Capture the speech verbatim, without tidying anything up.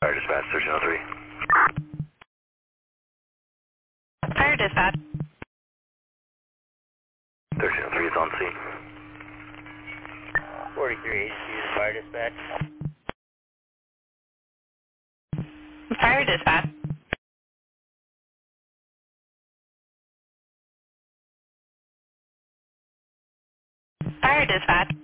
Fire dispatch, thirteen oh three. Fire dispatch. thirteen oh three is on scene. forty-three agency is fire dispatch. Fire dispatch. Fire dispatch.